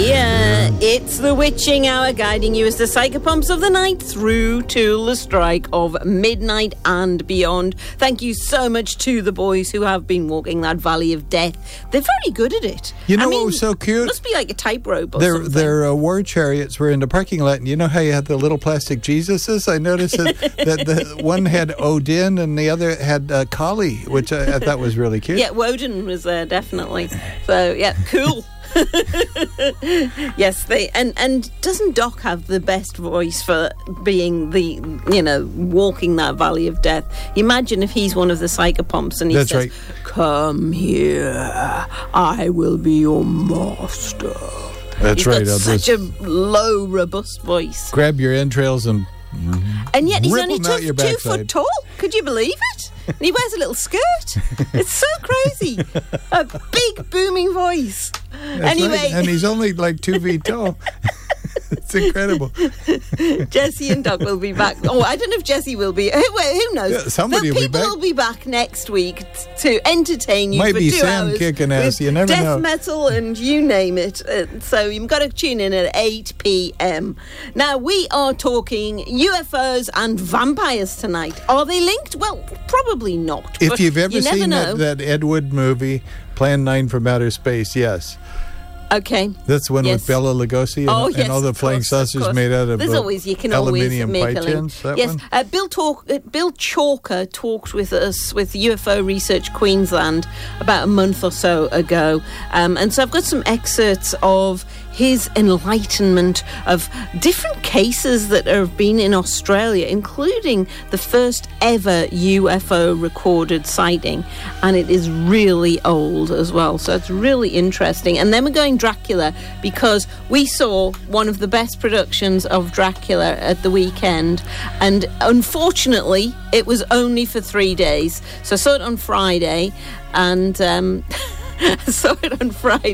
here. It's the witching hour, guiding you as the psychopomps of the night through to the strike of midnight and beyond. Thank you so much to the boys who have been walking that valley of death. They're very good at it. You know what was so cute? It must be like a tightrope or something. Their war chariots were in the parking lot, and you know how you had the little plastic Jesuses? I noticed that the one had Odin and the other had Kali, which I thought was really cute. Yeah, Woden was there, definitely. So, yeah, cool. Yes, and doesn't Doc have the best voice for being walking that valley of death? Imagine if he's one of the psychopomps and he That's says, right. "Come here, I will be your master." That's right. He's got such a low, robust voice. Grab your entrails and yet he's rip only them out your 2 backside. foot tall. Could you believe it? And he wears a little skirt. It's so crazy. A big, booming voice. That's Anyway. right. And he's only like 2 feet tall. It's incredible. Jesse and Doc will be back. Oh, I don't know if Jesse will be. Who knows? Yeah, somebody will be People back. will be back next week to entertain you Might for be 2 Sam hours. kicking ass, with you never death know. metal and you name it. So you've got to tune in at 8 p.m. Now, we are talking UFOs and vampires tonight. Are they linked? Well, probably not. If but you've ever you never seen know. that Ed Wood movie, Plan 9 from Outer Space, yes. Okay. That's the one Yes. with Bela Lugosi and, yes, and all the of flying course, of saucers course. made out of There's always, you can always aluminium make pie a link. tins. That Yes, one? Bill Chalker talked with us with UFO Research Queensland about a month or so ago, and so I've got some excerpts of his enlightenment of different cases that have been in Australia, including the first ever UFO recorded sighting, and it is really old as well, so it's really interesting. And then we're going Dracula, because we saw one of the best productions of Dracula at the weekend, and unfortunately it was only for 3 days. So I saw it on Friday, and I saw it on Friday.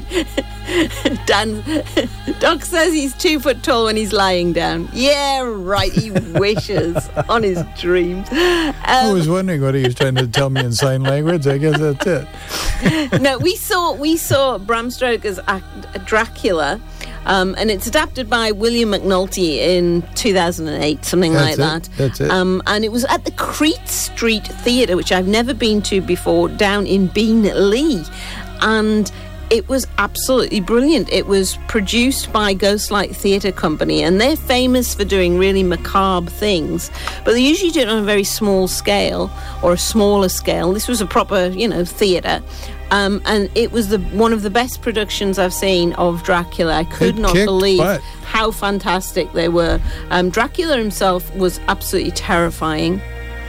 Doc says he's 2 foot tall when he's lying down. Yeah, right, he wishes on his dreams. I was wondering what he was trying to tell me in sign language. I guess that's it. No, we saw Bram Stoker's Dracula, and it's adapted by William McNulty in 2008, something like that. That's it. And it was at the Crete Street Theatre, which I've never been to before, down in Beenleigh. And it was absolutely brilliant. It was produced by Ghostlight Theatre Company, and they're famous for doing really macabre things, but they usually do it on a very small scale or a smaller scale. This was a proper, theatre. And it was one of the best productions I've seen of Dracula. I could not believe how fantastic they were. Dracula himself was absolutely terrifying.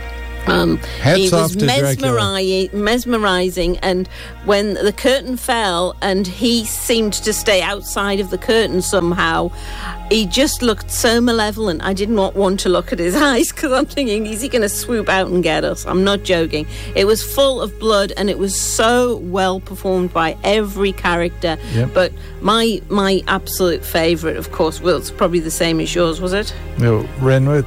Hats off to Dracula. Mesmerizing, and when the curtain fell and he seemed to stay outside of the curtain somehow, he just looked so malevolent. I did not want to look at his eyes, because I'm thinking, is he going to swoop out and get us? I'm not joking. It was full of blood, and it was so well performed by every character. Yep. But my absolute favourite, of course, it's probably the same as yours, was it? No, Renwood.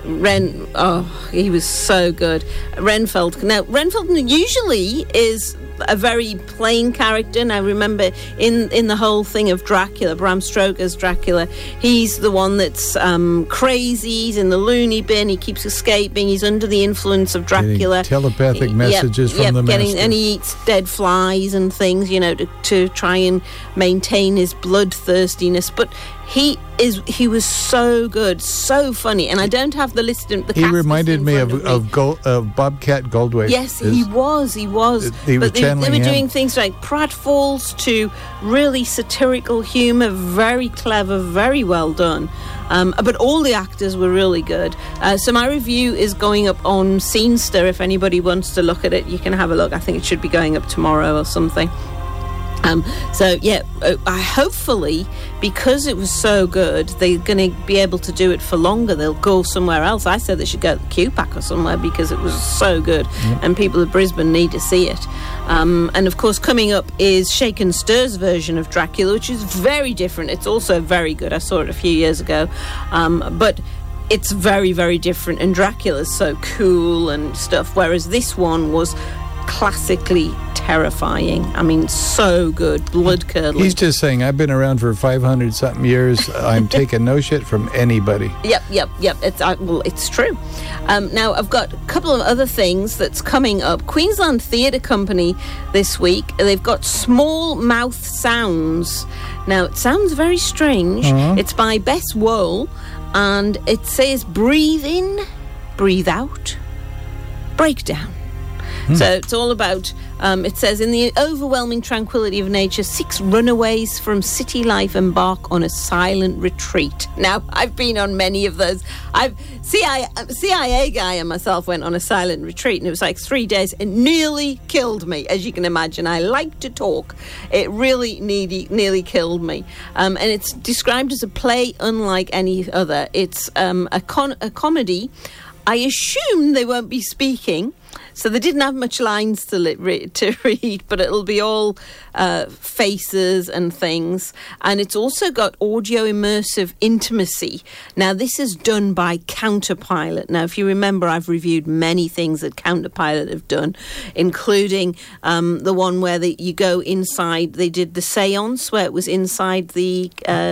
He was so good. Renfield. Now, Renfield usually is a very plain character, and I remember in the whole thing of Dracula, Bram Stoker's Dracula, he's the one that's crazy, he's in the loony bin, he keeps escaping, he's under the influence of Dracula. Getting telepathic messages from the master. And he eats dead flies and things, to try and maintain his bloodthirstiness. But he was so good, so funny, and I don't have the list. He reminded me of Bobcat Goldthwait. Yes, he was. He was But they channeling were him. doing things like pratfalls to really satirical humour, very clever, very well done. But all the actors were really good. So my review is going up on Scenester. If anybody wants to look at it, you can have a look. I think it should be going up tomorrow or something. Hopefully, because it was so good, they're going to be able to do it for longer. They'll go somewhere else. I said they should go to QPAC or somewhere, because it was so good, and people of Brisbane need to see it. And of course, coming up is Shake and Stir's version of Dracula, which is very different. It's also very good. I saw it a few years ago, but it's very, very different, and Dracula's so cool and stuff, whereas this one was classically terrifying. I mean, so good, blood-curdling. He's just saying, I've been around for 500-something years. I'm taking no shit from anybody. Yep. It's true. Now, I've got a couple of other things that's coming up. Queensland Theatre Company this week, they've got Small Mouth Sounds. Now, it sounds very strange. It's by Bess Wohl, and it says breathe in, breathe out, breakdown. So it's all about, it says, in the overwhelming tranquility of nature, 6 runaways from city life embark on a silent retreat. Now, I've been on many of those. CIA guy and myself went on a silent retreat, and it was like 3 days. It nearly killed me, as you can imagine. I like to talk. It really nearly killed me. And it's described as a play unlike any other. It's a comedy. I assume they won't be speaking, so they didn't have much lines to read, but it'll be all faces and things. And it's also got audio immersive intimacy. Now, this is done by Counterpilot. Now, if you remember, I've reviewed many things that Counterpilot have done, including the one where you go inside. They did the seance where it was inside the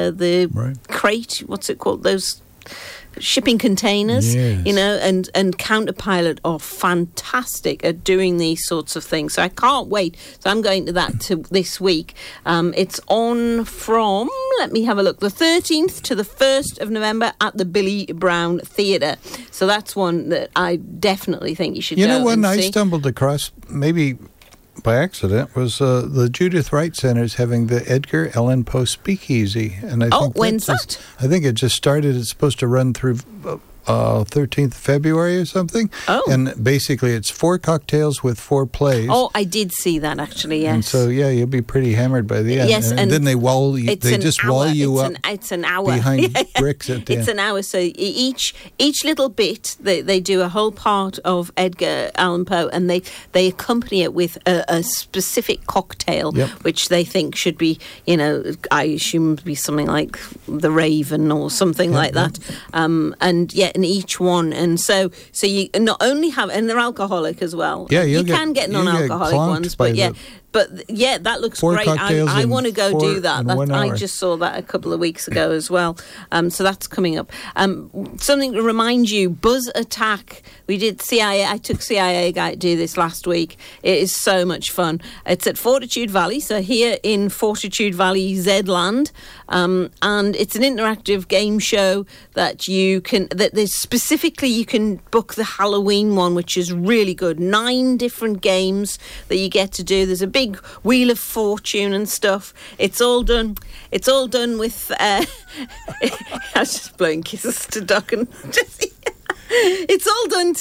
crate. What's it called? Those shipping containers, yes. And Counterpilot are fantastic at doing these sorts of things. So I can't wait. So I'm going to that this week. It's on from, let me have a look, the 13th to the 1st of November at the Billy Brown Theatre. So that's one that I definitely think you should go and see. You know, one I stumbled across, maybe by accident, was the Judith Wright Center's having the Edgar Allan Poe Speakeasy. And I think when's that? I think it just started. It's supposed to run through 13th February or something. Oh. And basically it's 4 cocktails with 4 plays. Oh, I did see that, actually, yes. And so, yeah, you'll be pretty hammered by the end. Yes, and then they wall you. They just wall you up. It's an hour. Behind bricks at the end. It's an hour. So each little bit, they do a whole part of Edgar Allan Poe, and they accompany it with a specific cocktail, which they think should be, I assume be something like the Raven or something like that. And in each one, and so you not only have, and they're alcoholic as well. Yeah, you can get non-alcoholic ones, but that looks 4 great. I want to go do that. I just saw that a couple of weeks ago as well. So that's coming up. Something to remind you: Buzz Attack. We did CIA. I took CIA guy to do this last week. It is so much fun. It's at Fortitude Valley, so here in Fortitude Valley, Zland, and it's an interactive game show that you can. You can book the Halloween one, which is really good. 9 different games that you get to do. There's a big Wheel of Fortune and stuff. It's all done with I was just blowing kisses to Doc and Jessie. It's all done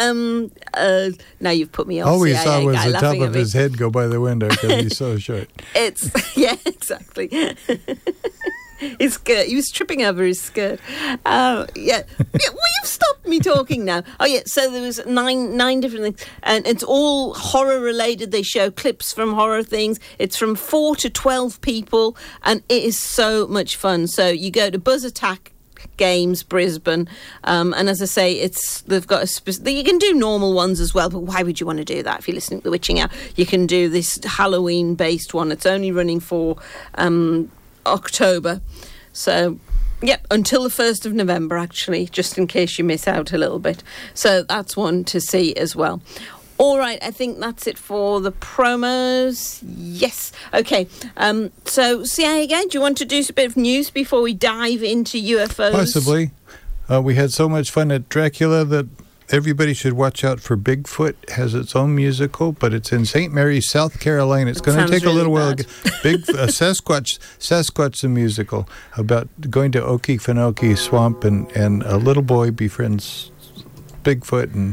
to now you've put me off. All we CIA saw was guy the top of me. his head go by the window because he's so short. Exactly. His skirt. He was tripping over his skirt. Well, you've stopped me talking now. Oh, yeah. So there was nine different things, and it's all horror related. They show clips from horror things. It's from 4 to 12 people, and it is so much fun. So you go to Buzz Attack Games Brisbane, and as I say, they've got you can do normal ones as well, but why would you want to do that if you're listening to The Witching Hour? You can do this Halloween based one. It's only running for October, so until the 1st of November, actually, just in case you miss out a little bit. So that's one to see as well. All right, I think that's it for the promos. Yes. Okay. So, CIA again, do you want to do a bit of news before we dive into UFOs? Possibly. We had so much fun at Dracula that everybody should watch out for Bigfoot. It has its own musical, but it's in St. Mary's, South Carolina. It's going to take a little while. Sasquatch, the musical, about going to Okefenokee Swamp, and a little boy befriends Bigfoot, and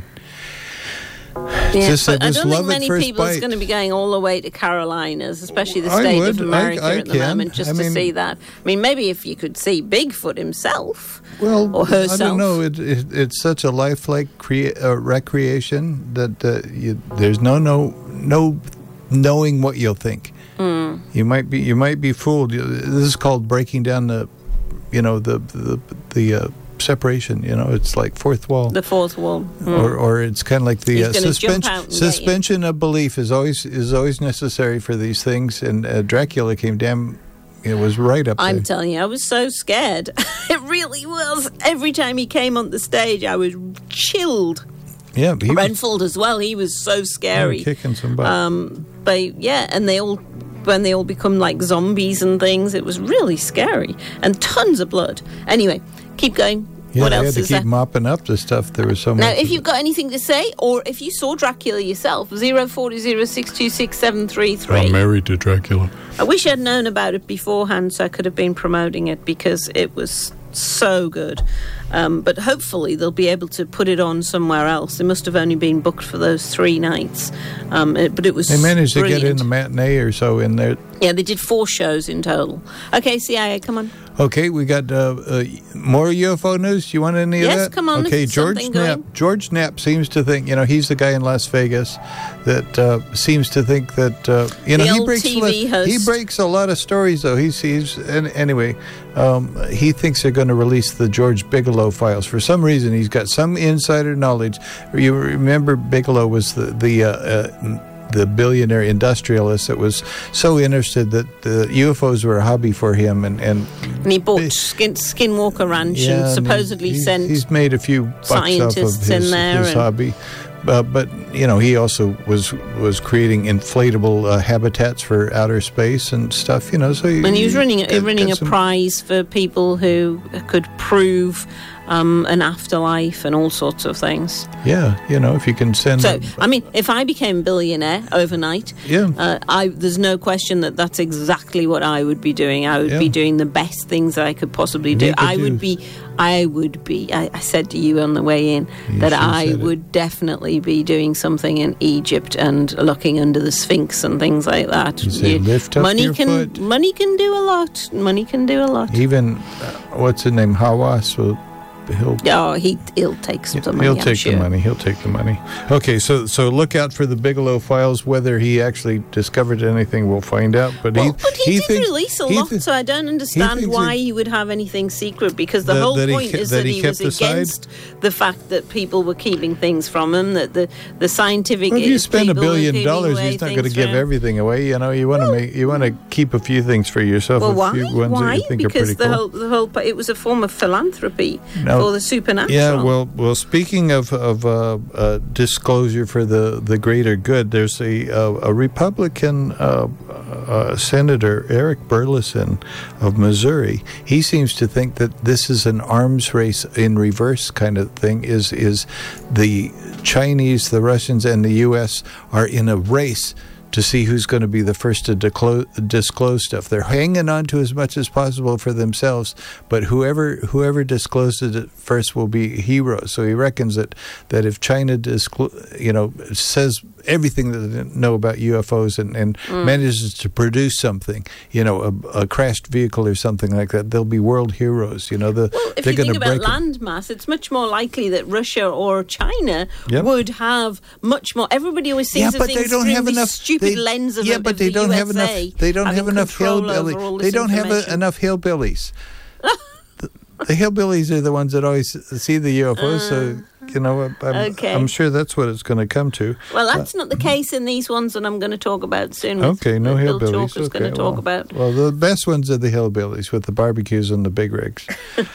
but I don't think many people are going to be going all the way to Carolinas, especially the state of America at the moment, just to see that. I mean, maybe if you could see Bigfoot himself or herself. I don't know. It's such a lifelike recreation that there's no knowing what you'll think. You might be fooled. This is called breaking down the separation. It's like fourth wall. The fourth wall. Or it's kind of like the suspension you. of belief is always necessary for these things. And Dracula came down. It was right up there. I'm telling you, I was so scared. It really was. Every time he came on the stage, I was chilled. Yeah, Renfield as well. He was so scary. Kicking some butt. And when they all become like zombies and things, it was really scary. And tons of blood. Anyway, keep going. Yeah, what they else had to is keep there? mopping up the stuff. There was so much. Now, if you've got anything to say, or if you saw Dracula yourself, 0406266733. I'm married to Dracula. I wish I'd known about it beforehand so I could have been promoting it, because it was so good. But hopefully they'll be able to put it on somewhere else. They must have only been booked for those 3 nights. But it was They managed brilliant. to get in a matinee or so in there. Yeah, they did 4 shows in total. Okay, CIA, come on. Okay, we got more UFO news. Do you want any of that? Yes, come on. Okay, Let's get George something Knapp. going. George Knapp seems to think, he's the guy in Las Vegas that seems to think that, he old breaks TV host. He breaks a lot of stories, though. Anyway, he thinks they're going to release the George Bigelow files. For some reason, he's got some insider knowledge. You remember Bigelow was the billionaire industrialist that was so interested that the UFOs were a hobby for him, and he bought Skinwalker Ranch and supposedly sent he's made a few bucks scientists off of in there his hobby. But he also was creating inflatable habitats for outer space and stuff. So and he was running a prize for people who could prove an afterlife and all sorts of things. Yeah, if you can send. So, if I became a billionaire overnight, there's no question that that's exactly what I would be doing. I would be doing the best things that I could possibly do. I would be. I said to you on the way in that I would definitely be doing something in Egypt and looking under the Sphinx and things like that. Lift up your foot. Money can do a lot. Money can do a lot. Even what's his name, Hawass will. He'll take some money. He'll take the money. He'll take the money. Okay, so look out for the Bigelow files. Whether he actually discovered anything, we'll find out. But he did release a lot, so I don't understand why he would have anything secret. Because the whole point is that he was against the fact that people were keeping things from him. That the scientific. Well, if you spend $1 billion, he's not going to give everything away. You want to keep a few things for yourself. Well, why? That you think because are pretty cool. the whole it was a form of philanthropy. For the supernatural. Yeah, well. Speaking of disclosure for the greater good, there's a Republican Senator, Eric Burleson of Missouri. He seems to think that this is an arms race in reverse kind of thing. Is the Chinese, the Russians, and the U.S. are in a race to see who's going to be the first to disclose stuff. They're hanging on to as much as possible for themselves, but whoever discloses it first will be heroes. So he reckons that if China says everything that they know about UFOs and manages to produce something, a crashed vehicle or something like that, they'll be world heroes. If you think about landmass, it's much more likely that Russia or China would have much more. Everybody always thinks of things through this stupid lens of but they don't have enough. They don't have enough hillbillies. They don't have enough hillbillies. The hillbillies are the ones that always see the UFOs. So I'm sure that's what it's going to come to. Well, that's not the case in these ones that I'm going to talk about soon. Okay, no hillbillies. Bill Chalker's going to talk about. Well, the best ones are the hillbillies with the barbecues and the big rigs.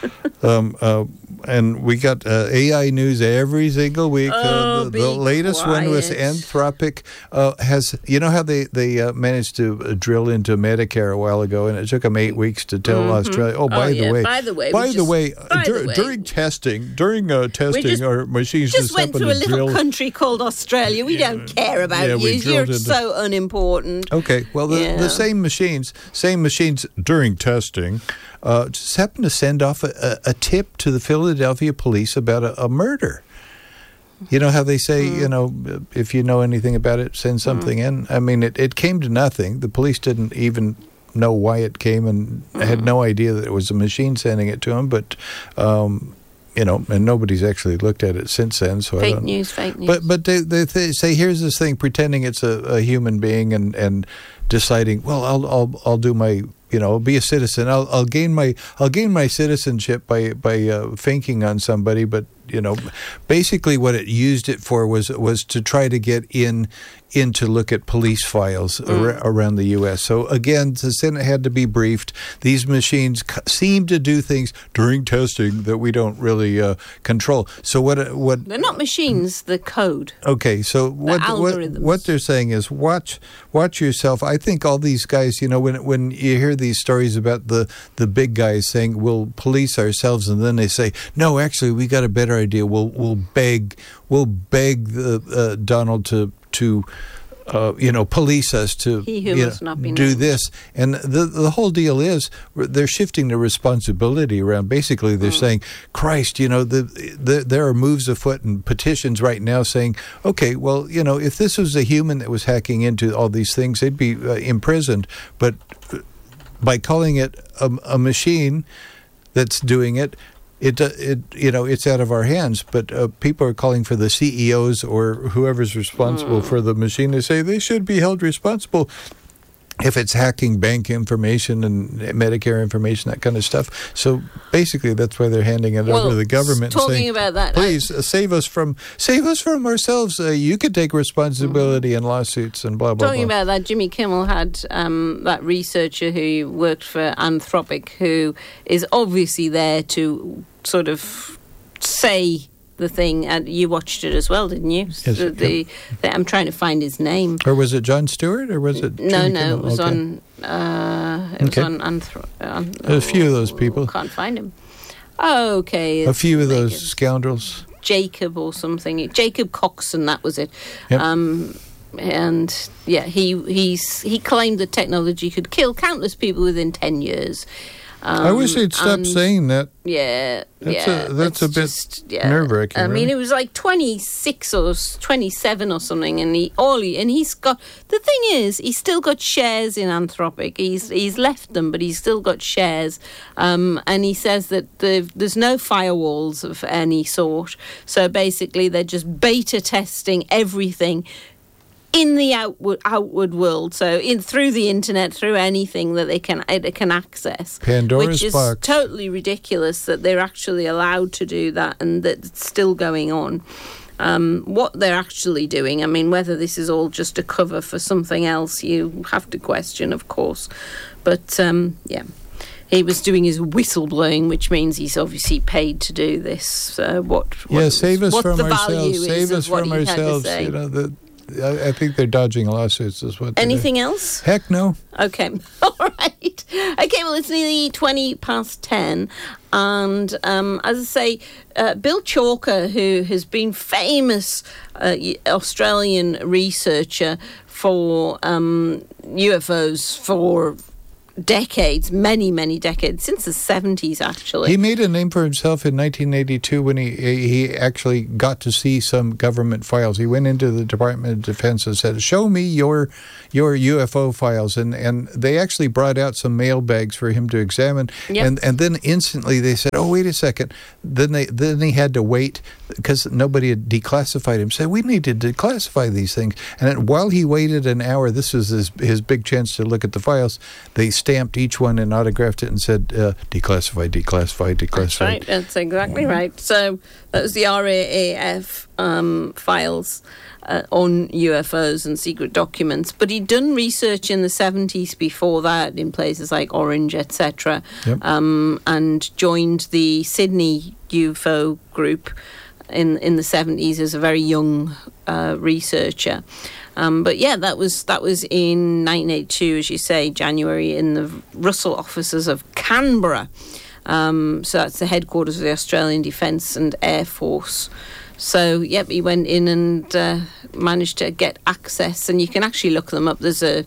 And we got AI news every single week. The latest one was Anthropic has. You know how they managed to drill into Medicare a while ago, and it took them 8 weeks to tell Australia. Oh, by the way, during testing, our machines just went to a little country called Australia. We don't care about you. You're so unimportant. Okay, well, the same machines during testing just happened to send off a tip to the Philadelphia police about a murder. You know how they say, if you know anything about it, send something in? I mean, it came to nothing. The police didn't even know why it came and had no idea that it was a machine sending it to them, but... and nobody's actually looked at it since then. So fake news. But they say, here's this thing, pretending it's a human being and deciding, well, I'll do my be a citizen. I'll gain my citizenship by faking on somebody, but basically what it used it for was to try to get in to look at police files around the U.S. So again, the Senate had to be briefed. These machines seem to do things during testing that we don't really control. So what they're not machines, the code. Okay, so what they're saying is watch yourself. I think all these guys, when you hear these stories about the big guys saying we'll police ourselves, and then they say no, actually we got a better idea. We'll beg the Donald to police us to do this. And the whole deal is they're shifting the responsibility around. Basically, they're saying, Christ, there are moves afoot and petitions right now saying, okay, well, if this was a human that was hacking into all these things, they'd be imprisoned. But by calling it a machine that's doing it, it's out of our hands. But people are calling for the CEOs or whoever's responsible for the machine to say they should be held responsible if it's hacking bank information and Medicare information, that kind of stuff. So basically, that's why they're handing it over to the government. Talking saying, about that, please save us from ourselves. You could take responsibility in lawsuits and blah blah. Talking blah. about that, Jimmy Kimmel had that researcher who worked for Anthropic, who is obviously there to sort of say the thing, and you watched it as well, didn't you? Yes. I'm trying to find his name. Or was it Jon Stewart, or was it? No, Kimmel? it was on. It was on a few of those people. Can't find him. Okay, a few of those scoundrels. Jacob or something. Jacob Coxon, that was it. Yep. And yeah, he claimed that technology could kill countless people within 10 years. I wish they'd stop saying that. Yeah, that's a bit nerve-wracking. I mean, it was like 26 or 27 or something, and he's got. The thing is, he's still got shares in Anthropic. He's left them, but he's still got shares. And he says that there's no firewalls of any sort. So basically, they're just beta testing everything in the outward world, so through the internet, through anything that they can access. Pandora's which is box. Totally ridiculous that they're actually allowed to do that, and that it's still going on. What they're actually doing, I mean, whether this is all just a cover for something else, you have to question, of course. But he was doing his whistleblowing, which means he's obviously paid to do this. Save us from ourselves. Save us from ourselves. I think they're dodging lawsuits is what. Anything else? Heck no. Okay. All right. Okay, well, it's nearly 10:20. And as I say, Bill Chalker, who has been famous Australian researcher for UFOs for decades, many decades, since the 70s actually. He made a name for himself in 1982 when he actually got to see some government files. He went into the Department of Defense and said, show me your UFO files, and they actually brought out some mail bags for him to examine. Yep. And then instantly they said, oh, wait a second. Then he had to wait because nobody had declassified him. Said, we need to declassify these things. And while he waited an hour, this was his big chance to look at the files, they stamped each one and autographed it and said, declassified. That's right. That's exactly right. So that was the RAAF files on UFOs and secret documents. But he'd done research in the 70s before that in places like Orange, etc., yep. And joined the Sydney UFO group in the 70s as a very young researcher. But yeah, that was in 1982, as you say, January, in the Russell offices of Canberra. So that's the headquarters of the Australian Defence and Air Force. So, yep, he went in and managed to get access, and you can actually look them up. There's he's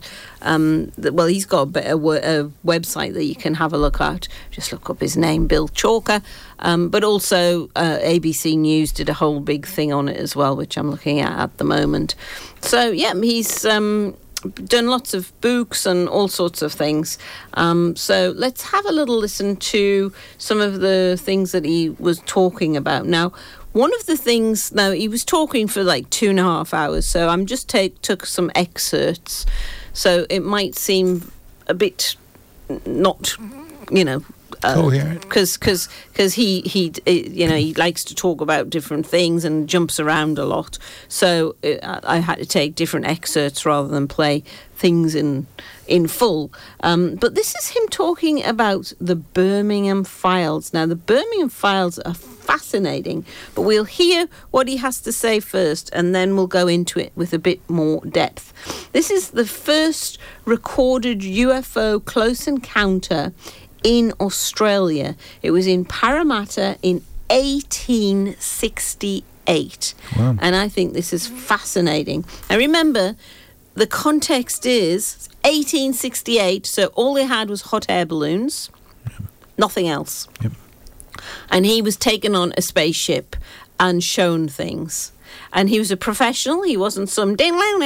got a website that you can have a look at. Just look up his name, Bill Chalker. But also ABC News did a whole big thing on it as well, which I'm looking at the moment. So, yeah, he's done lots of books and all sorts of things. So let's have a little listen to some of the things that he was talking about. Now, one of the things, he was talking for like 2.5 hours, so I'm just took some excerpts. So it might seem a bit not, you know, coherent. Because he likes to talk about different things and jumps around a lot. So I had to take different excerpts rather than play things in full. But this is him talking about the Birmingham Files. Now, the Birmingham Files are fascinating, but we'll hear what he has to say first, and then we'll go into it with a bit more depth. This is the first recorded UFO close encounter in Australia. It was in Parramatta in 1868. Wow. And I think this is fascinating. Now remember, the context is 1868, so all they had was hot air balloons, nothing else. Yep. And he was taken on a spaceship and shown things. And he was a professional, he wasn't some...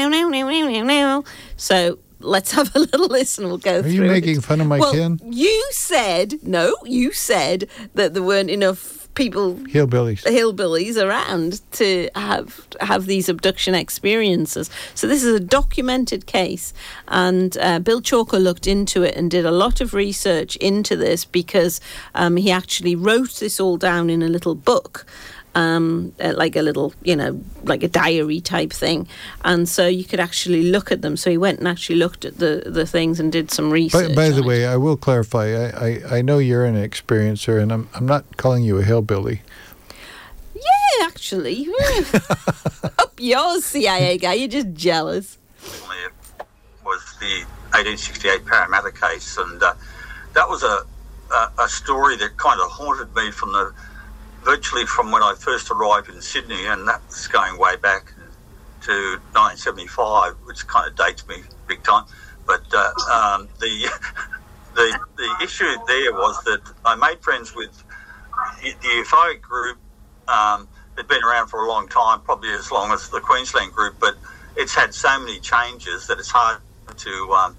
So let's have a little listen. We'll go through it. Are you making fun of my kin? You said that there weren't enough hillbillies around to have these abduction experiences. So this is a documented case, and Bill Chalker looked into it and did a lot of research into this because he actually wrote this all down in a little book. Like a little, like a diary type thing. And so you could actually look at them. So he went and actually looked at the things and did some research. By the way, I will clarify, I know you're an experiencer, and I'm not calling you a hillbilly. Yeah, actually. Up yours, CIA guy. You're just jealous. It was the 1868 Parramatta case, and that was a story that kind of haunted me virtually from when I first arrived in Sydney, and that was going way back to 1975, which kind of dates me big time. But the issue there was that I made friends with the UFO group. It'd been around for a long time, probably as long as the Queensland group, but it's had so many changes that it's hard to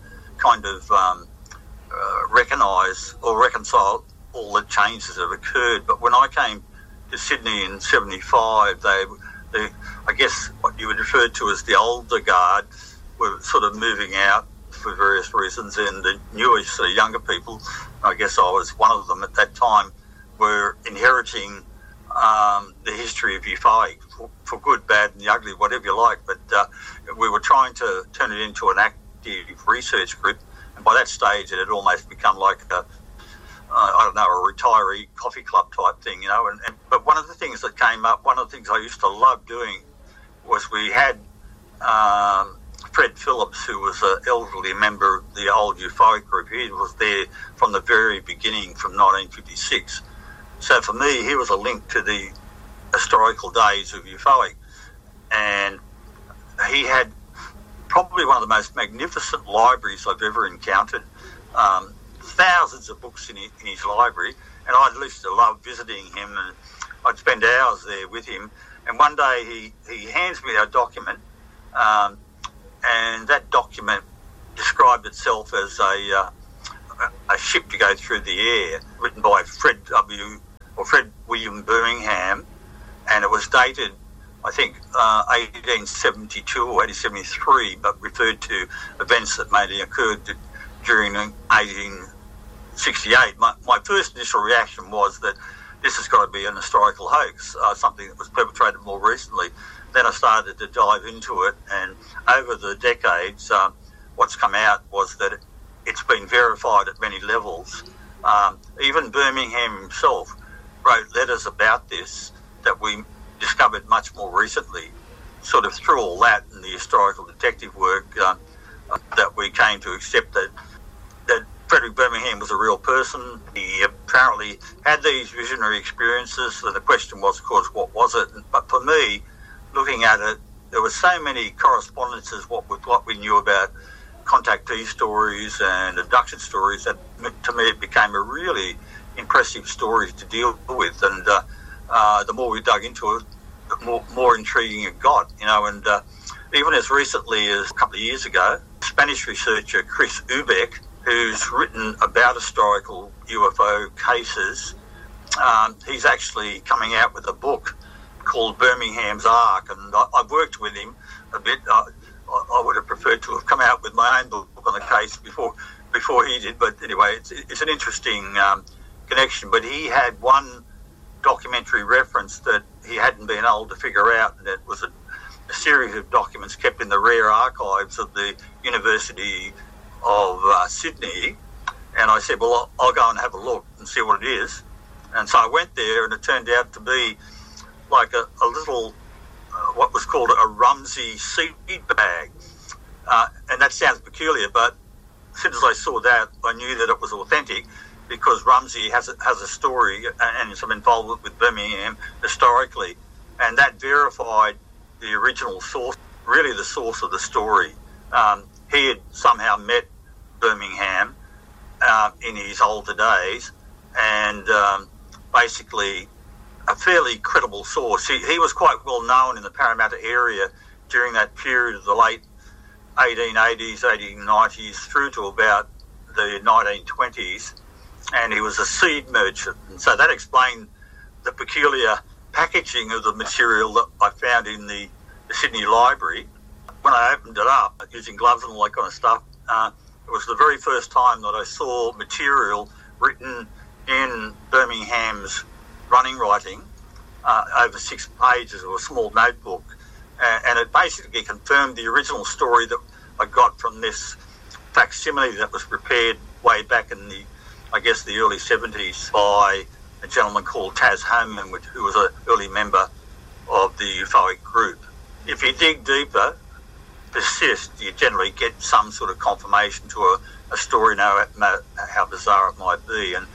recognise or reconcile all the changes that have occurred. But when I came to Sydney in 75, I guess what you would refer to as the older guard were sort of moving out for various reasons, and the newish, younger people, I guess I was one of them at that time, were inheriting the history of UFO for good, bad and the ugly, whatever you like. But we were trying to turn it into an active research group, and by that stage it had almost become like a retiree coffee club type thing, but one of the things that came up, one of the things I used to love doing was we had Fred Phillips, who was an elderly member of the old UFO group. He was there from the very beginning, from 1956. So for me, he was a link to the historical days of UFOic, and he had probably one of the most magnificent libraries I've ever encountered. Thousands of books in his library, and I used to love visiting him, and I'd spend hours there with him. And one day he hands me a document, and that document described itself as a ship to go through the air, written by Fred William Birmingham, and it was dated, I think, 1872 or 1873, but referred to events that may have occurred during 1868. My first initial reaction was that this has got to be an historical hoax, something that was perpetrated more recently. Then I started to dive into it, and over the decades, what's come out was that it's been verified at many levels. Even Birmingham himself wrote letters about this that we discovered much more recently. Sort of through all that and the historical detective work, that we came to accept that Frederick Birmingham was a real person. He apparently had these visionary experiences, and the question was, of course, what was it? But for me, looking at it, there were so many correspondences with what we knew about contactee stories and abduction stories that, to me, it became a really impressive story to deal with. And the more we dug into it, the more intriguing it got, and even as recently as a couple of years ago, Spanish researcher Chris Ubeck, who's written about historical UFO cases, he's actually coming out with a book called Birmingham's Ark, and I've worked with him a bit. I would have preferred to have come out with my own book on the case before before he did. But anyway, it's an interesting connection. But he had one documentary reference that he hadn't been able to figure out, and it was a series of documents kept in the rare archives of the University of Sydney. And I said, well, I'll go and have a look and see what it is. And so I went there, and it turned out to be like a little, what was called a Rumsey seed bag. And that sounds peculiar, but as soon as I saw that, I knew that it was authentic, because Rumsey has a story and some involvement with Birmingham historically. And that verified the original source, really the source of the story. He had somehow met Birmingham in his older days, and basically a fairly credible source. He was quite well known in the Parramatta area during that period of the late 1880s, 1890s through to about the 1920s, and he was a seed merchant. And so that explained the peculiar packaging of the material that I found in the Sydney Library. When I opened it up, using gloves and all that kind of stuff, it was the very first time that I saw material written in Birmingham's running writing, over 6 pages of a small notebook. And it basically confirmed the original story that I got from this facsimile that was prepared way back in the early 70s by a gentleman called Taz Homan, who was an early member of the UFOic group. If you dig deeper, persist, you generally get some sort of confirmation to a story, no matter how bizarre it might be. And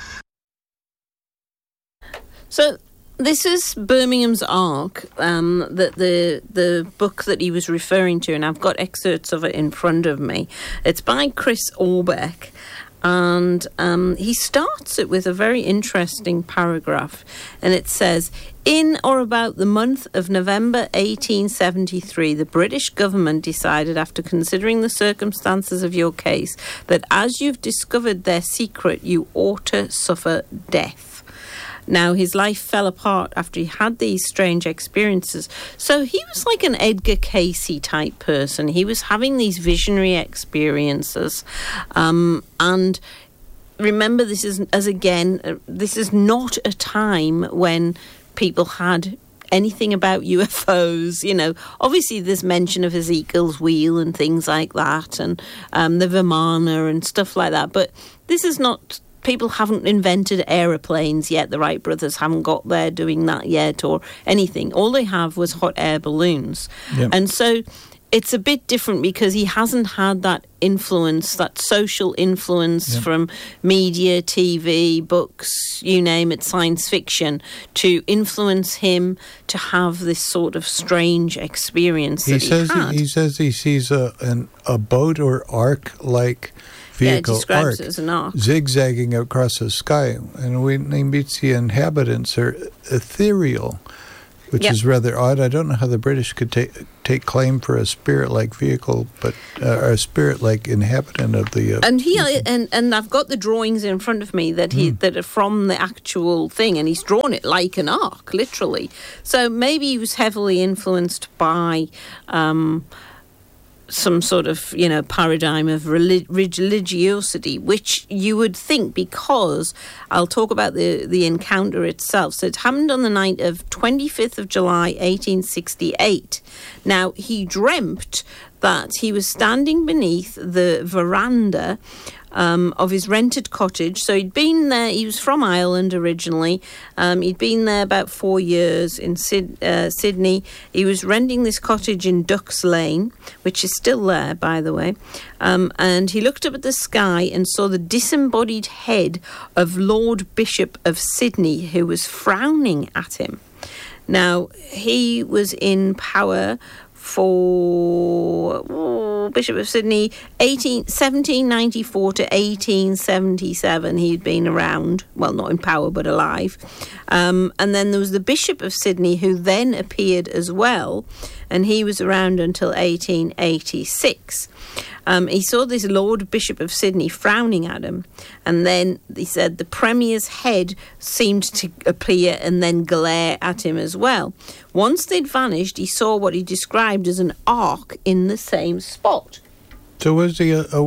so this is Birmingham's Ark, the book that he was referring to, and I've got excerpts of it in front of me. It's by Chris Aubeck, and he starts it with a very interesting paragraph, and it says, in or about the month of November 1873, the British government decided, after considering the circumstances of your case, that as you've discovered their secret, you ought to suffer death. Now, his life fell apart after he had these strange experiences. So he was like an Edgar Cayce type person. He was having these visionary experiences. And remember, this is not a time when people had anything about UFOs. You know, obviously there's mention of Ezekiel's wheel and things like that, and the Vimana and stuff like that. But this is not... People haven't invented aeroplanes yet. The Wright brothers haven't got there doing that yet or anything. All they have was hot air balloons. Yep. And so it's a bit different because he hasn't had that influence, that social influence from media, TV, books, you name it, science fiction, to influence him to have this sort of strange experience that he had. He says he sees a boat or ark-like vehicle, describes it as an ark, zigzagging across the sky, and when he meets the inhabitants, are ethereal, which is rather odd. I don't know how the British could take claim for a spirit-like vehicle, but a spirit-like inhabitant of the. And I've got the drawings in front of me that are from the actual thing, and he's drawn it like an ark, literally. So maybe he was heavily influenced by. Some sort of, paradigm of religiosity, which you would think, because I'll talk about the encounter itself. So it happened on the night of 25th of July, 1868. Now, he dreamt that he was standing beneath the veranda of his rented cottage. So he'd been there, he was from Ireland originally. He'd been there about 4 years in Sydney. He was renting this cottage in Ducks Lane, which is still there, by the way. And he looked up at the sky and saw the disembodied head of Lord Bishop of Sydney, who was frowning at him. Now, he was in power for Bishop of Sydney, 1794 to 1877. He'd been around, well, not in power, but alive. And then there was the Bishop of Sydney, who then appeared as well, and he was around until 1886. He saw this Lord Bishop of Sydney frowning at him, and then he said the Premier's head seemed to appear and then glare at him as well. Once they'd vanished, he saw what he described as an ark in the same spot. So was he awake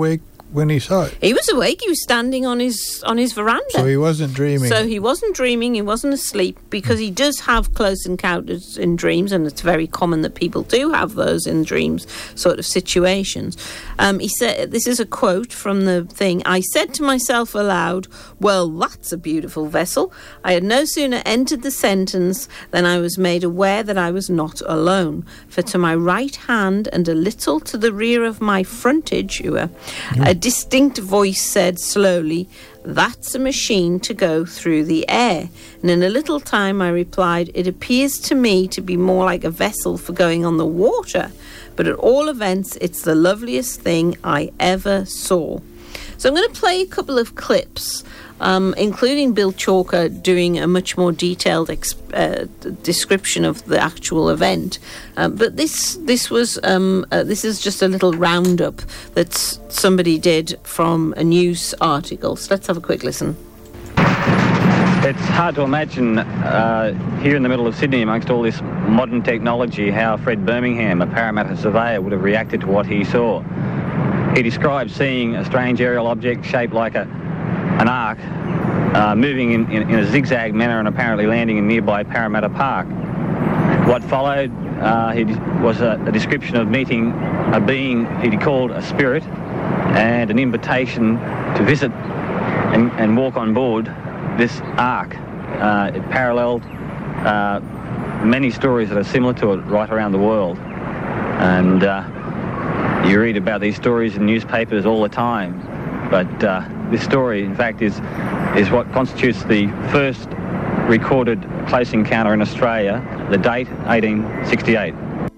when he saw it? He was awake. He was standing on his veranda. So he wasn't dreaming. So he wasn't dreaming. He wasn't asleep, because he does have close encounters in dreams, and it's very common that people do have those in dreams sort of situations. He said, this is a quote from the thing, "I said to myself aloud, well, that's a beautiful vessel. I had no sooner entered the sentence than I was made aware that I was not alone. For to my right hand and a little to the rear of my frontage, a distinct voice said slowly, 'That's a machine to go through the air.' And in a little time I replied, 'It appears to me to be more like a vessel for going on the water. But at all events, it's the loveliest thing I ever saw.'" So I'm going to play a couple of clips, including Bill Chalker doing a much more detailed description of the actual event. But this is just a little roundup that somebody did from a news article. So let's have a quick listen. It's hard to imagine here in the middle of Sydney, amongst all this modern technology, how Fred Birmingham, a Parramatta surveyor, would have reacted to what he saw. He described seeing a strange aerial object shaped like an arc moving in a zigzag manner and apparently landing in nearby Parramatta Park. What followed was a description of meeting a being he called a spirit, and an invitation to visit and walk on board this ark. It paralleled many stories that are similar to it right around the world. And you read about these stories in newspapers all the time. But this story, in fact, is what constitutes the first recorded close encounter in Australia, the date 1868.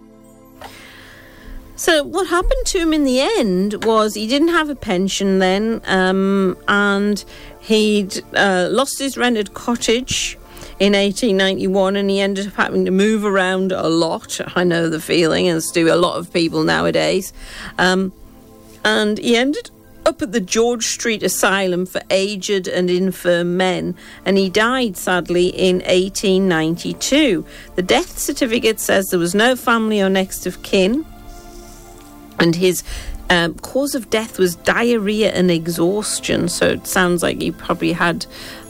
So what happened to him in the end was he didn't have a pension then, and he'd lost his rented cottage in 1891, and he ended up having to move around a lot. I know the feeling, as do a lot of people nowadays. And he ended up at the George Street Asylum for Aged and Infirm Men, and he died sadly in 1892. The death certificate says there was no family or next of kin, and his cause of death was diarrhea and exhaustion. So it sounds like he probably had,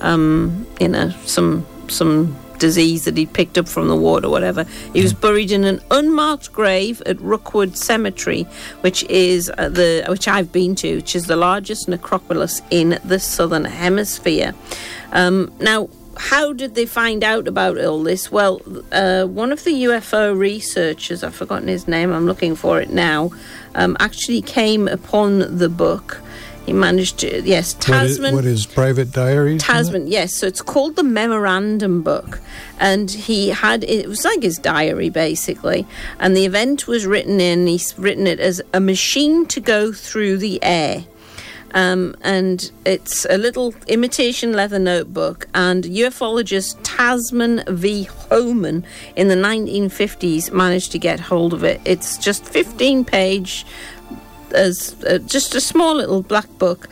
some disease that he picked up from the ward or whatever. He was buried in an unmarked grave at Rookwood Cemetery, which I've been to, which is the largest necropolis in the Southern Hemisphere. Now, how did they find out about all this? Well, one of the UFO researchers, I've forgotten his name, I'm looking for it now, actually came upon the book. He managed to, yes, Tasman. What is Private Diaries? Tasman, yes. So it's called the Memorandum Book. And it was like his diary, basically. And the event was he's written it as a machine to go through the air. And it's a little imitation leather notebook, and ufologist Tasman V. Homan in the 1950s managed to get hold of it. It's just 15-page, as just a small little black book,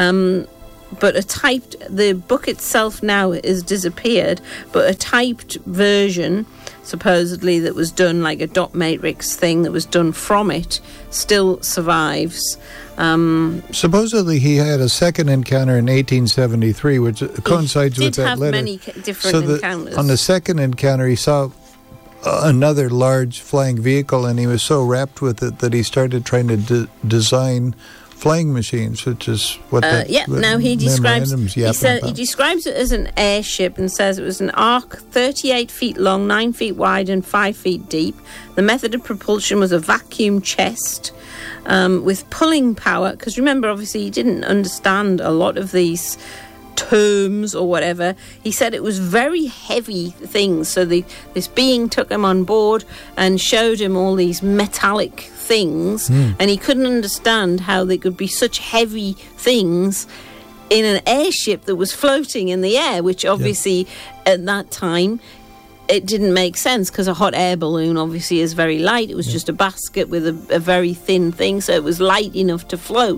but the book itself now has disappeared, but a typed version, supposedly, that was done like a dot matrix thing that was done from it, still survives. Supposedly he had a second encounter in 1873, which coincides with that letter. He did have many different encounters. On the second encounter, he saw another large flying vehicle, and he was so wrapped with it that he started trying to design flying machines, which is what now he describes it as an airship, and says it was an arc 38 feet long, 9 feet wide and 5 feet deep. The method of propulsion was a vacuum chest with pulling power, because remember, obviously, he didn't understand a lot of these terms or whatever. He said it was very heavy things, so this being took him on board and showed him all these metallic things, and he couldn't understand how they could be such heavy things in an airship that was floating in the air, which obviously at that time it didn't make sense, because a hot air balloon obviously is very light. It was just a basket with a very thin thing, so it was light enough to float.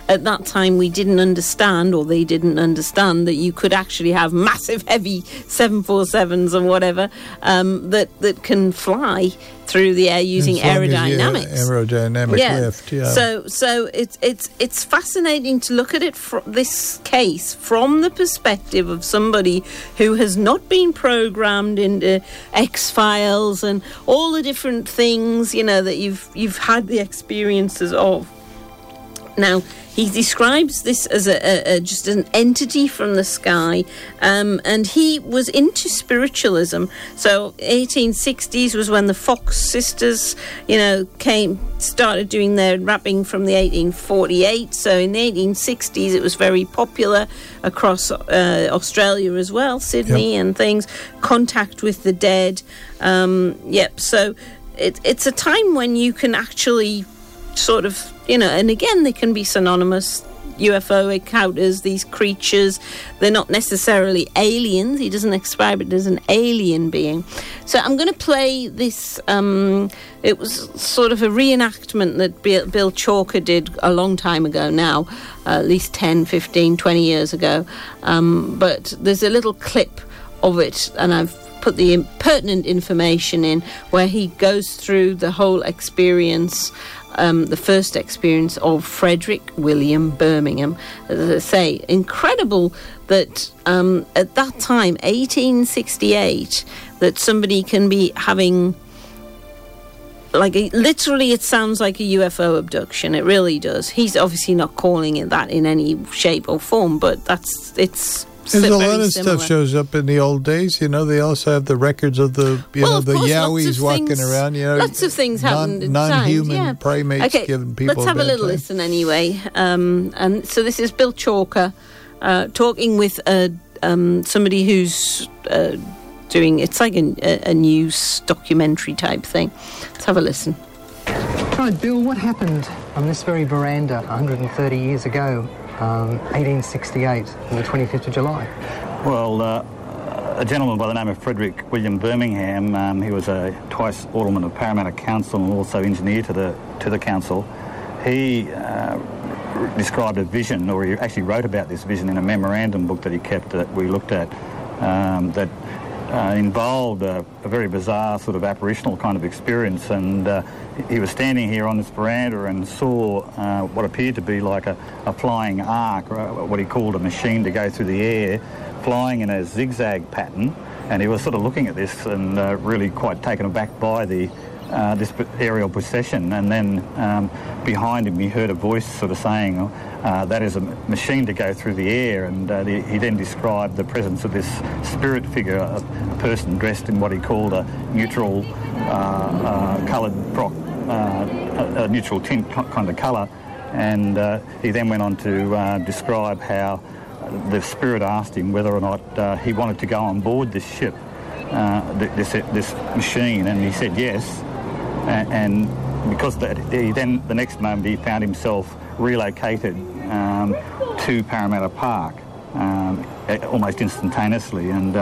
at that time we didn't understand, or they didn't understand, that you could actually have massive, heavy 747s and whatever that can fly through the air using aerodynamics. Aerodynamic lift, yeah. So it's fascinating to look at it this case from the perspective of somebody who has not been programmed into X-Files and all the different things, that you've had the experiences of. Now, he describes this as just an entity from the sky, and he was into spiritualism. So 1860s was when the Fox sisters, started doing their rapping from the 1848. So in the 1860s, it was very popular across Australia as well, Sydney and things. Contact with the dead. So it's a time when you can actually sort of, and again, they can be synonymous. UFO encounters, these creatures, they're not necessarily aliens. He doesn't describe it as an alien being. So I'm going to play this. It was sort of a reenactment that Bill Chalker did a long time ago now, at least 10, 15, 20 years ago. But there's a little clip of it, and I've put the pertinent information in where he goes through the whole experience, the first experience of Frederick William Birmingham. As I say, incredible that at that time, 1868, that somebody can be having, literally it sounds like a UFO abduction. It really does. He's obviously not calling it that in any shape or form, but it's there's a lot of stuff shows up in the old days. They also have the records of the Yowies walking around. Lots of things happen. Non-human primates giving people. Let's have a little listen anyway. And so this is Bill Chalker talking with somebody who's doing. It's like a news documentary type thing. Let's have a listen. Right, Bill, what happened on this very veranda 130 years ago? 1868, on the 25th of July. Well, a gentleman by the name of Frederick William Birmingham, he was a twice Alderman of Parramatta Council and also engineer to the council. He described a vision, or he actually wrote about this vision in a memorandum book that he kept that we looked at, that involved a very bizarre sort of apparitional kind of experience, and he was standing here on this veranda and saw what appeared to be like a flying arc, or what he called a machine to go through the air, flying in a zigzag pattern, and he was sort of looking at this and really quite taken aback by this aerial procession. And then behind him he heard a voice sort of saying, that is a machine to go through the air, and he then described the presence of this spirit figure, a person dressed in what he called a neutral coloured frock, a neutral tint kind of colour, and he then went on to describe how the spirit asked him whether or not he wanted to go on board this ship, this machine, and he said yes, and because he then the next moment he found himself relocated to Parramatta Park almost instantaneously, and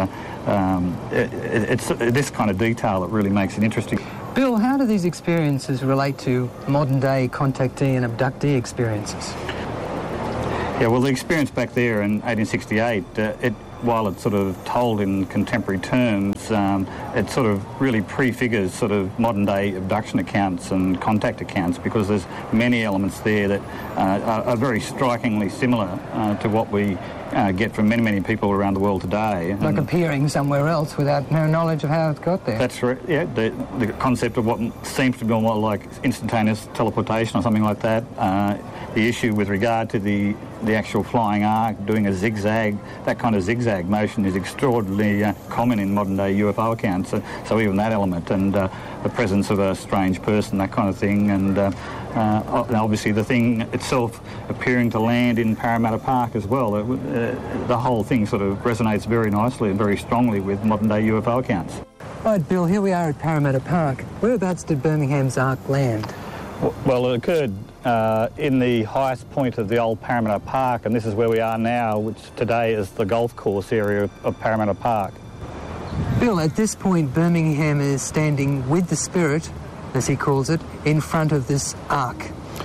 it's this kind of detail that really makes it interesting. Bill, how do these experiences relate to modern-day contactee and abductee experiences? Yeah, well, the experience back there in 1868, while it's sort of told in contemporary terms, it sort of really prefigures sort of modern-day abduction accounts and contact accounts, because there's many elements there that are very strikingly similar to what we get from many, many people around the world today. Like appearing somewhere else without no knowledge of how it got there. That's right, yeah. The concept of what seems to be more like instantaneous teleportation or something like that. The issue with regard to the actual flying arc, doing a zigzag, that kind of zigzag motion is extraordinarily common in modern-day UFO accounts. So even that element, and the presence of a strange person, that kind of thing, and obviously the thing itself appearing to land in Parramatta Park as well. The whole thing sort of resonates very nicely and very strongly with modern-day UFO accounts. Right, Bill, here we are at Parramatta Park. Whereabouts did Birmingham's arc land? Well, it occurred in the highest point of the old Parramatta Park, and this is where we are now, which today is the golf course area of Parramatta Park. Bill, at this point, Birmingham is standing with the spirit, as he calls it, in front of this arc.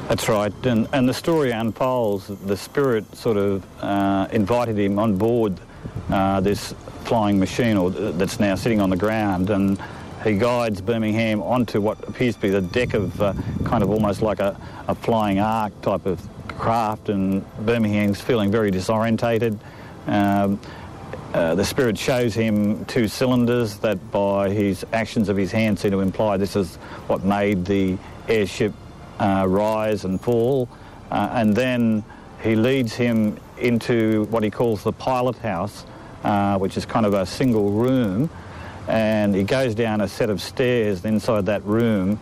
That's right, and the story unfolds. The spirit sort of invited him on board this flying machine that's now sitting on the ground, and he guides Birmingham onto what appears to be the deck of kind of almost like a flying ark type of craft, and Birmingham's feeling very disorientated. The spirit shows him 2 cylinders that by his actions of his hand seem to imply this is what made the airship rise and fall, and then he leads him into what he calls the pilot house, which is kind of a single room, and he goes down a set of stairs. Inside that room,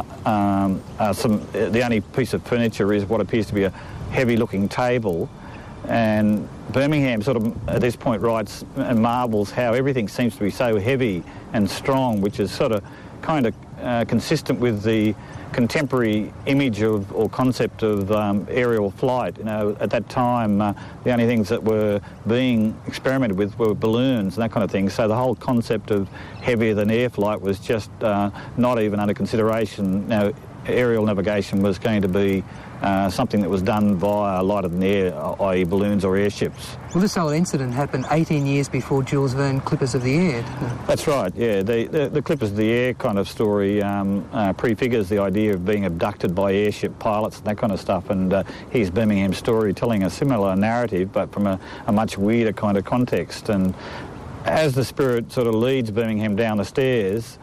the only piece of furniture is what appears to be a heavy-looking table, and Birmingham sort of at this point writes and marvels how everything seems to be so heavy and strong, which is sort of kind of consistent with the contemporary image of or concept of aerial flight. You know, at that time, the only things that were being experimented with were balloons and that kind of thing. So the whole concept of heavier than air flight was just not even under consideration. Now, aerial navigation was going to be something that was done via lighter than air, i.e. balloons or airships. Well, this whole incident happened 18 years before Jules Verne Clippers of the Air, didn't it? That's right, yeah. The Clippers of the Air kind of story prefigures the idea of being abducted by airship pilots and that kind of stuff, and here's Birmingham's story telling a similar narrative but from a much weirder kind of context. And as the spirit sort of leads Birmingham down the stairs,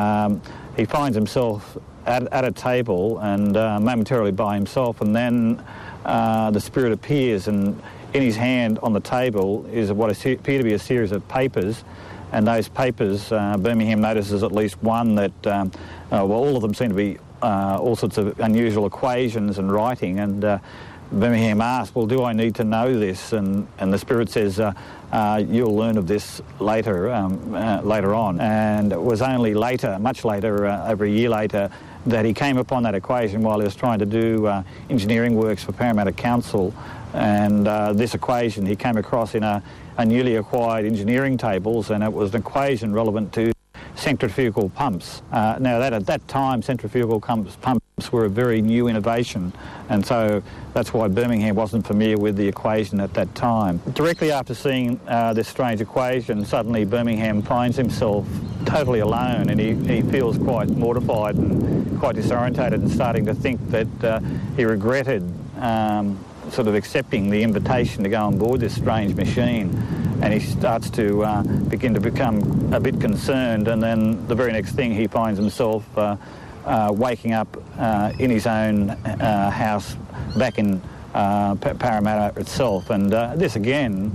he finds himself at a table and momentarily by himself, and then the spirit appears, and in his hand on the table is what appear to be a series of papers, and those papers, Birmingham notices at least one that, all of them seem to be all sorts of unusual equations and writing, and Birmingham asks, well, do I need to know this? And the spirit says, you'll learn of this later on. And it was only later, much later, over a year later, that he came upon that equation while he was trying to do engineering works for Parramatta Council. And this equation he came across in a newly acquired engineering tables, and it was an equation relevant to centrifugal pumps. Now, at that time, centrifugal pumps were a very new innovation, and so that's why Birmingham wasn't familiar with the equation at that time. Directly after seeing this strange equation, suddenly Birmingham finds himself totally alone, and he feels quite mortified and quite disorientated, and starting to think that he regretted sort of accepting the invitation to go on board this strange machine. And he starts to begin to become a bit concerned, and then the very next thing he finds himself waking up in his own house back in Parramatta itself. And this again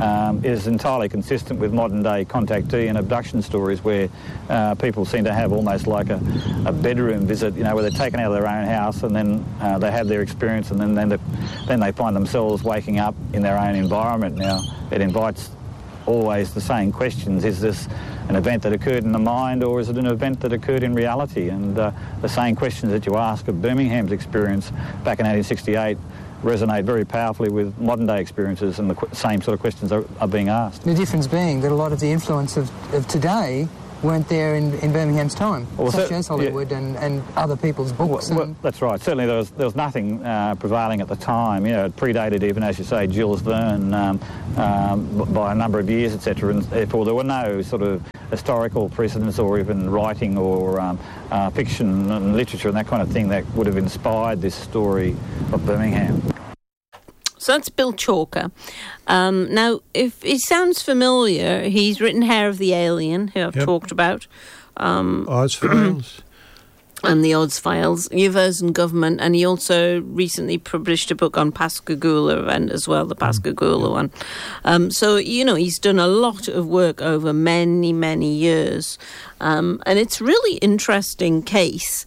is entirely consistent with modern day contactee and abduction stories, where people seem to have almost like a bedroom visit, you know, where they're taken out of their own house and then they have their experience, and then they find themselves waking up in their own environment. Now, it invites always the same questions. Is this an event that occurred in the mind, or is it an event that occurred in reality? And the same questions that you ask of Birmingham's experience back in 1868 resonate very powerfully with modern day experiences, and the same sort of questions are being asked. The difference being that a lot of the influence of today weren't there in Birmingham's time, such as Hollywood and other people's books. Well, that's right. Certainly there was nothing prevailing at the time. You know, it predated even, as you say, Jules Verne by a number of years, etc. And therefore there were no sort of historical precedents or even writing or fiction and literature and that kind of thing that would have inspired this story of Birmingham. So that's Bill Chalker. Now, if he sounds familiar, he's written Hair of the Alien, who I've talked about. Oz Files. And the Oz Files, UFOs and Government, and he also recently published a book on Pascagoula event as well, the Pascagoula one. So, you know, he's done a lot of work over many, many years. And it's really interesting case.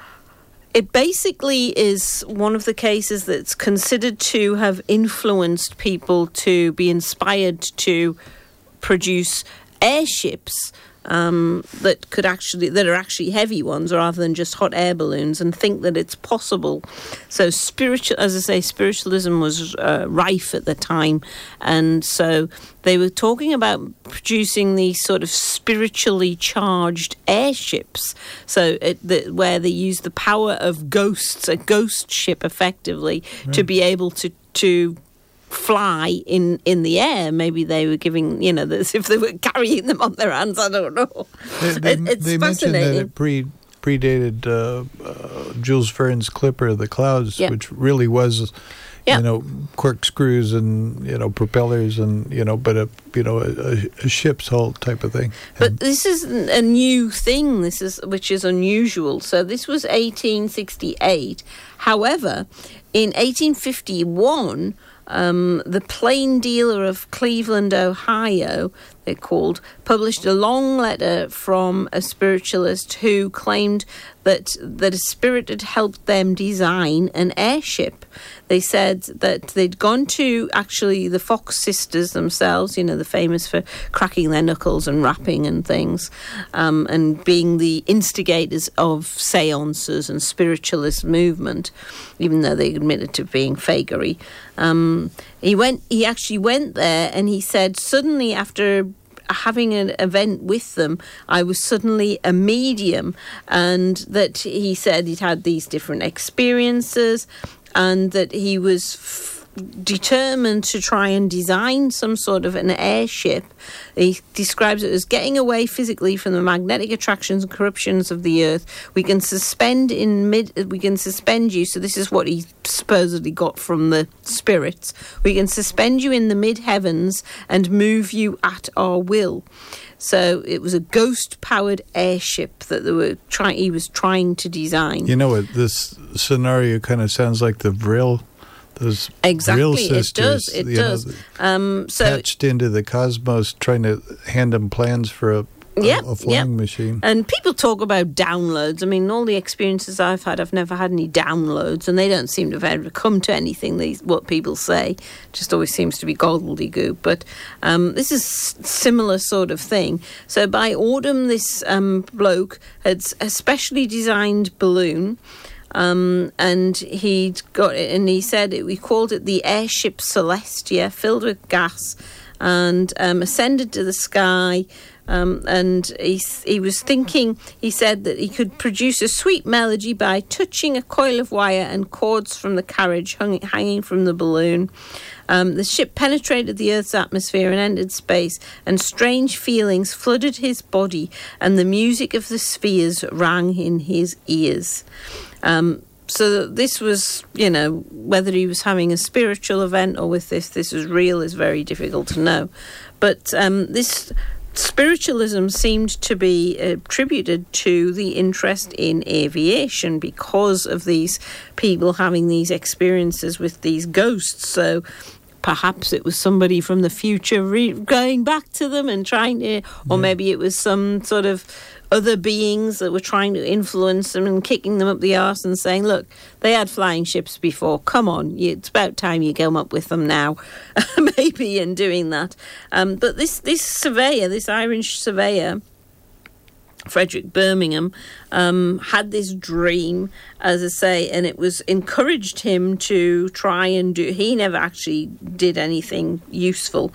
It basically is one of the cases that's considered to have influenced people to be inspired to produce airships that are actually heavy ones rather than just hot air balloons, and think that it's possible. So spiritualism was rife at the time, and so they were talking about producing these sort of spiritually charged airships. So where they use the power of ghosts, a ghost ship, effectively, to be able to fly in the air. Maybe they were giving, as if they were carrying them on their hands. I don't know. They mentioned that it predated Jules Verne's Clipper of the Clouds, which really was, corkscrews and propellers and but a ship's hull type of thing. But this is a new thing. Which is unusual. So this was 1868. However, in 1851. The Plain Dealer of Cleveland, Ohio, they're called, published a long letter from a spiritualist who claimed that a spirit had helped them design an airship. They said that they'd gone to actually the Fox sisters themselves, they're famous for cracking their knuckles and rapping and things, and being the instigators of seances and spiritualist movement, even though they admitted to being fakery. He actually went there, and he said, suddenly after having an event with them, I was suddenly a medium, and that he said he'd had these different experiences, and that he was determined to try and design some sort of an airship. He describes it as getting away physically from the magnetic attractions and corruptions of the earth. We can suspend you. So this is what he supposedly got from the spirits. We can suspend you in the mid-heavens and move you at our will. So it was a ghost-powered airship that he was trying to design. This scenario kind of sounds like the Vril. Those Vril sisters, it does. Patched into the cosmos, trying to hand them plans for a flying machine. And people talk about downloads. I mean, all the experiences I've had, I've never had any downloads, and they don't seem to have ever come to anything. What people say just always seems to be gobbledygook. But this is similar sort of thing. So by autumn, this bloke had a specially designed balloon. And he'd got it, and he said we called it the airship Celestia, filled with gas, and ascended to the sky. And he was thinking, he said that he could produce a sweet melody by touching a coil of wire and cords from the carriage hanging from the balloon. The ship penetrated the Earth's atmosphere and entered space, and strange feelings flooded his body, and the music of the spheres rang in his ears. So this was, whether he was having a spiritual event or with this was real is very difficult to know. But this spiritualism seemed to be attributed to the interest in aviation because of these people having these experiences with these ghosts. So perhaps it was somebody from the future going back to them and trying to, or maybe it was some sort of other beings that were trying to influence them and kicking them up the arse and saying, look, they had flying ships before, come on, it's about time you come up with them now, maybe, in doing that. But this surveyor, this Irish surveyor, Frederick Birmingham, had this dream, as I say, and it was encouraged him to try and do. He never actually did anything useful,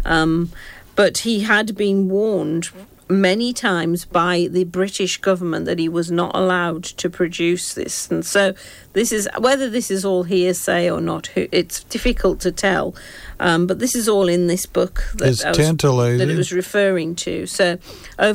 but he had been warned many times by the British government that he was not allowed to produce this. And so this is, whether this is all hearsay or not, it's difficult to tell. But this is all in this book that it was referring to. So over